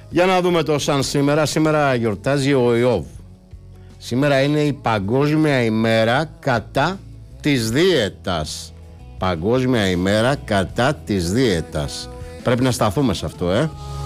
Για να δούμε το σαν σήμερα. Σήμερα γιορτάζει ο Ιώβ. Σήμερα είναι η Παγκόσμια ημέρα κατά της δίαιτας. Παγκόσμια ημέρα κατά της δίαιτας. Πρέπει να σταθούμε σε αυτό,